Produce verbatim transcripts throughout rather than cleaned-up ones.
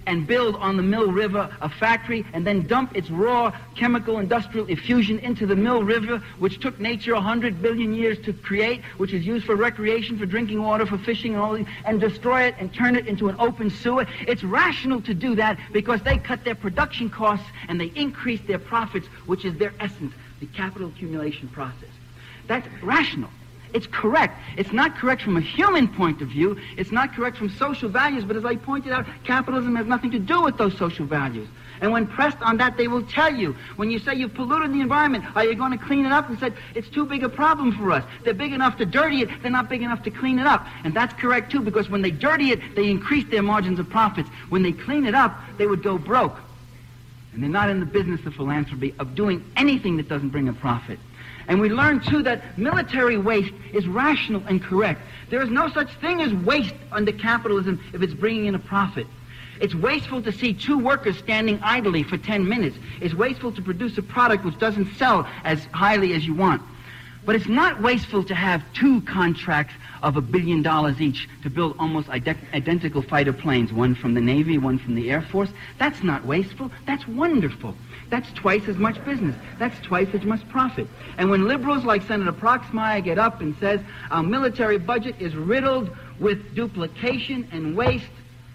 and build on the Mill River a factory and then dump its raw chemical industrial effusion into the Mill River, which took nature a hundred billion years to create, which is used for recreation, for drinking water, for fishing and all these, and destroy it and turn it into an open sewer. It's rational to do that because they cut their production costs and they increase their profits, which is their essence, the capital accumulation process. That's rational. It's correct. It's not correct from a human point of view. It's not correct from social values, but as I pointed out, capitalism has nothing to do with those social values. And when pressed on that, they will tell you, when you say you've polluted the environment, are you going to clean it up? And said, it's too big a problem for us. They're big enough to dirty it, they're not big enough to clean it up. And that's correct too, because when they dirty it, they increase their margins of profits. When they clean it up, they would go broke. And they're not in the business of philanthropy, of doing anything that doesn't bring a profit. And we learn, too, that military waste is rational and correct. There is no such thing as waste under capitalism if it's bringing in a profit. It's wasteful to see two workers standing idly for ten minutes. It's wasteful to produce a product which doesn't sell as highly as you want. But it's not wasteful to have two contracts of a billion dollars each to build almost ide- identical fighter planes, one from the Navy, one from the Air Force. That's not wasteful. That's wonderful. That's twice as much business. That's twice as much profit. And when liberals like Senator Proxmire get up and says our military budget is riddled with duplication and waste,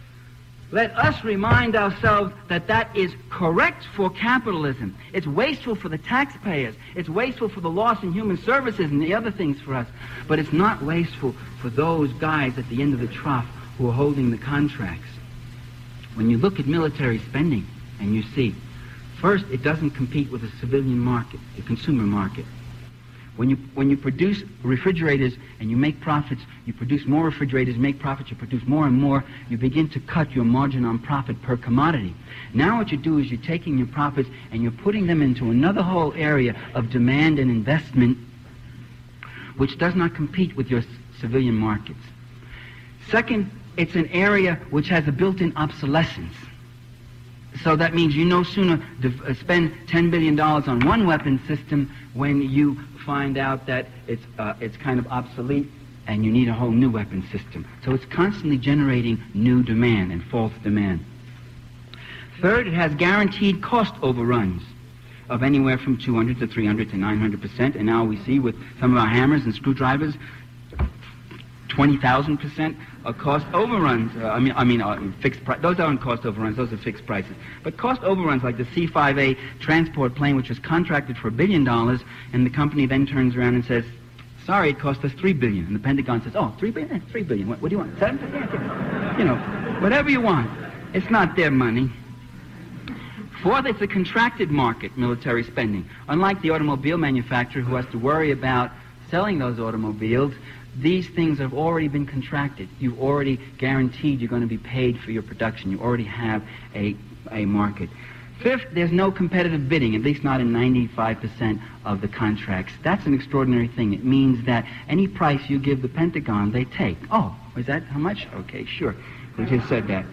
let us remind ourselves that that is correct for capitalism. It's wasteful for the taxpayers. It's wasteful for the loss in human services and the other things for us. But it's not wasteful for those guys at the end of the trough who are holding the contracts. When you look at military spending and you see, first, it doesn't compete with the civilian market, the consumer market. When you, when you produce refrigerators and you make profits, you produce more refrigerators, make profits, you produce more and more, you begin to cut your margin on profit per commodity. Now what you do is you're taking your profits and you're putting them into another whole area of demand and investment which does not compete with your c- civilian markets. Second, it's an area which has a built-in obsolescence. So that means you no sooner de- uh, spend ten billion dollars on one weapon system when you find out that it's, uh, it's kind of obsolete and you need a whole new weapon system. So it's constantly generating new demand and false demand. Third, it has guaranteed cost overruns of anywhere from two hundred to three hundred to nine hundred percent. And now we see with some of our hammers and screwdrivers, twenty thousand percent of cost overruns. Uh, I mean, I mean, uh, fixed price. Those aren't cost overruns; those are fixed prices. But cost overruns, like the C five A transport plane, which was contracted for a billion dollars, and the company then turns around and says, "Sorry, it cost us three billion." And the Pentagon says, "Oh, three billion? Three billion? What, what do you want? Seven? You know, whatever you want. It's not their money." Fourth, it's a contracted market, military spending. Unlike the automobile manufacturer who has to worry about selling those automobiles, these things have already been contracted. You've already guaranteed you're going to be paid for your production. You already have a, a market. Fifth, there's no competitive bidding, at least not in ninety-five percent of the contracts. That's an extraordinary thing. It means that any price you give the Pentagon, they take. Oh, is that how much? Okay, sure. We just said that.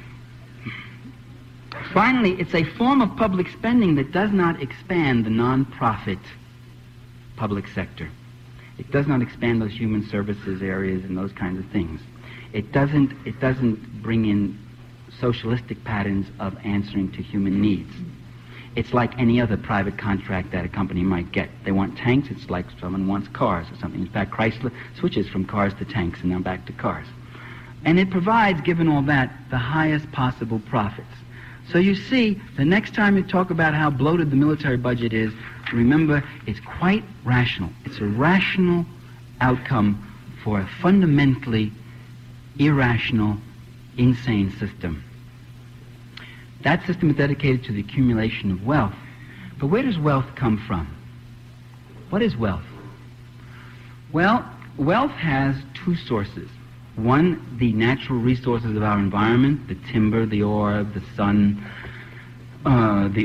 Finally, it's a form of public spending that does not expand the non-profit public sector. It does not expand those human services areas and those kinds of things. It doesn't, it doesn't bring in socialistic patterns of answering to human needs. It's like any other private contract that a company might get. They want tanks, it's like someone wants cars or something. In fact, Chrysler switches from cars to tanks and now back to cars. And it provides, given all that, the highest possible profits. So you see, the next time you talk about how bloated the military budget is, remember, it's quite rational. It's a rational outcome for a fundamentally irrational, insane system. That system is dedicated to the accumulation of wealth. But where does wealth come from? What is wealth? Well, wealth has two sources. One, the natural resources of our environment, the timber, the ore, the sun, uh, the